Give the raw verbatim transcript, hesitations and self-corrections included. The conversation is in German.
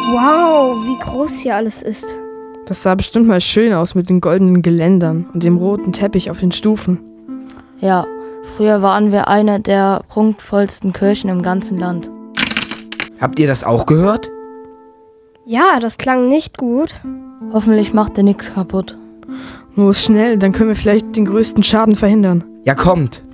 Wow, wie groß hier alles ist. Das sah bestimmt mal schön aus mit den goldenen Geländern und dem roten Teppich auf den Stufen. Ja, früher waren wir eine der prunkvollsten Kirchen im ganzen Land. Habt ihr das auch gehört? Ja, das klang nicht gut. Hoffentlich macht ihr nichts kaputt. Nur schnell, dann können wir vielleicht den größten Schaden verhindern. Ja, kommt.